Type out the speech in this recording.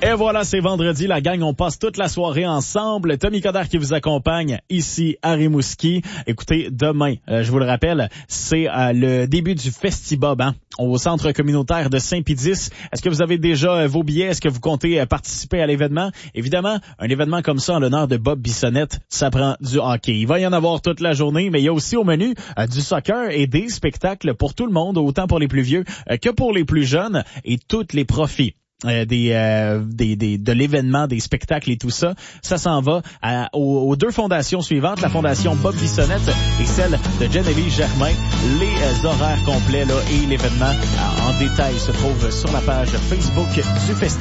Et voilà, c'est vendredi. La gang, on passe toute la soirée ensemble. Tommy Coderre qui vous accompagne ici à Rimouski. Écoutez, demain, je vous le rappelle, c'est le début du Festibob, au centre communautaire de Saint-Pédis. Est-ce que vous avez déjà vos billets? Est-ce que vous comptez participer à l'événement? Évidemment, un événement comme ça en l'honneur de Bob Bissonnette, ça prend du hockey. Il va y en avoir toute la journée, mais il y a aussi au menu du soccer et des spectacles pour tout le monde, autant pour les plus vieux que pour les plus jeunes, et tous les profits de l'événement, des spectacles et tout ça, ça s'en va aux deux fondations suivantes, la fondation Bob Bissonnette et celle de Geneviève Germain. Les horaires complets là et l'événement en détail se trouvent sur la page Facebook du festival.